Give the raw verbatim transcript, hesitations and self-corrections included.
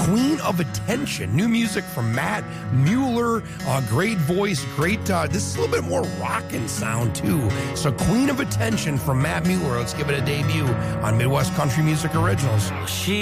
Queen of Attention. New music from Matt Mueller. Uh, great voice, great. Uh, this is a little bit more rockin' sound, too. So Queen of Attention from Matt Mueller. Let's give it a debut on Midwest Country Music Originals. She